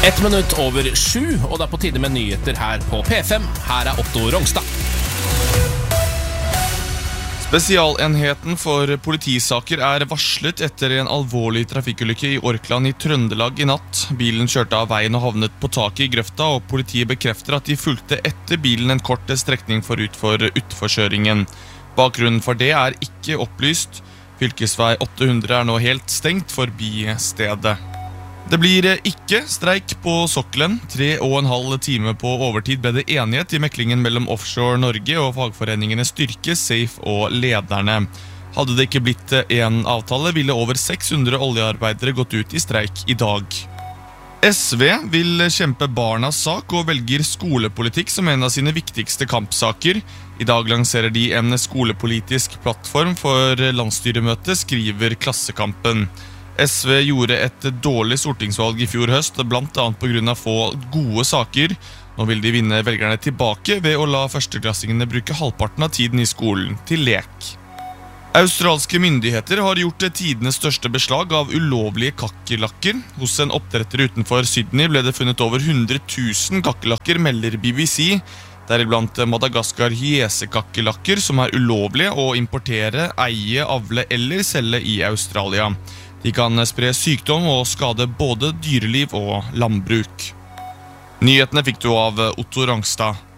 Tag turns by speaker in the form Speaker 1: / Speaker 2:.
Speaker 1: 7:01, og det på tide med nyheter her på P5. Her Otto Rongstad.
Speaker 2: Spesialenheten for politisaker varslet etter en alvorlig trafikkulykke i Orkland i Trøndelag i natt. Bilen kjørte av veien og havnet på taket i grøfta, og politiet bekrefter at de fulgte etter bilen en kort strekning forut for utforkjøringen. Bakgrunnen for det ikke opplyst. Fylkesvei 800 nå helt stengt forbi stedet. Det blir ikke streik på sokkelen. 3,5 time på overtid ble det enighet i meklingen mellom Offshore Norge og fagforeningene Styrke, Safe og Lederne. Hadde det ikke blitt en avtale, ville over 600 oljearbeidere gått ut i streik i dag. SV vil kjempe barnas sak og velger skolepolitikk som en av sine viktigste kampsaker. I dag lanserer de en skolepolitisk plattform for landsstyremøtet, skriver Klassekampen. SV gjorde et dårlig stortingsvalg i fjor høst, blant annet på grunn av få gode saker. Nå vil de vinne velgerne tilbake ved å la førsteklassingene bruke halvparten av tiden i skolen til lek. Australske myndigheter har gjort tidenes største beslag av ulovlige kakerlakker. Hos en oppdretter utenfor Sydney ble det funnet over 100 000 kakerlakker, melder BBC. Deriblant Madagaskar hyesekakerlakker som ulovlige å importere, eie, avle eller selge i Australia. De kan spre sykdom og skade både dyreliv og landbruk. Nyhetene fikk du av Otto Rongstad.